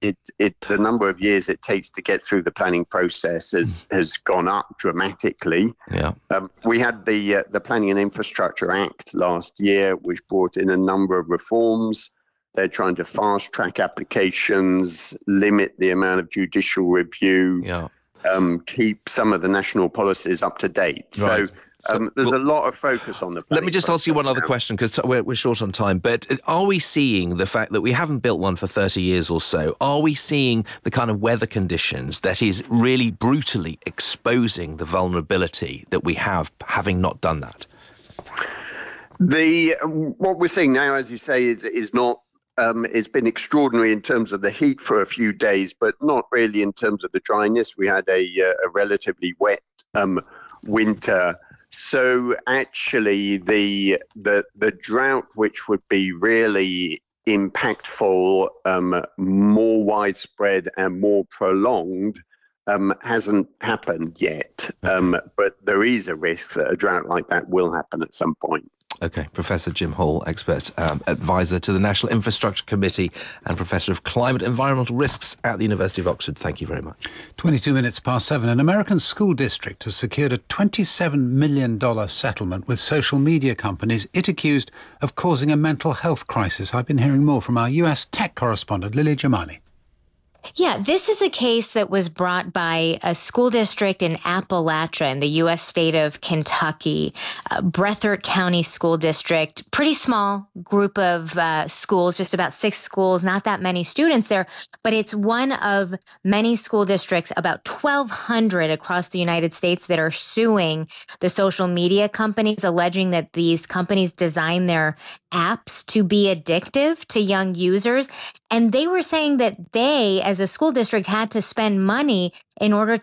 the number of years it takes to get through the planning process has gone up dramatically. Yeah. We had the Planning and Infrastructure Act last year, which brought in a number of reforms. They're trying to fast track applications, limit the amount of judicial review, keep some of the national policies up to date. Right. So there's a lot of focus on the planning. Let me just ask you one other question, because we're short on time. But are we seeing the fact that we haven't built one for 30 years or so? Are we seeing the kind of weather conditions that is really brutally exposing the vulnerability that we have, having not done that? What we're seeing now, as you say, is not. It's been extraordinary in terms of the heat for a few days, but not really in terms of the dryness. We had a relatively wet winter. So actually, the drought, which would be really impactful, more widespread and more prolonged, hasn't happened yet. But there is a risk that a drought like that will happen at some point. Okay, Professor Jim Hall, expert advisor to the National Infrastructure Committee and Professor of Climate and Environmental Risks at the University of Oxford. Thank you very much. 22 minutes past 7. An American school district has secured a $27 million settlement with social media companies it accused of causing a mental health crisis. I've been hearing more from our US tech correspondent, Lily Jamani. Yeah, this is a case that was brought by a school district in Appalachia in the U.S. state of Kentucky, Breathitt County School District. Pretty small group of schools, just about 6 schools, not that many students there, but it's one of many school districts, about 1,200 across the United States, that are suing the social media companies, alleging that these companies design their apps to be addictive to young users. And they were saying that they, as a school district, had to spend money in order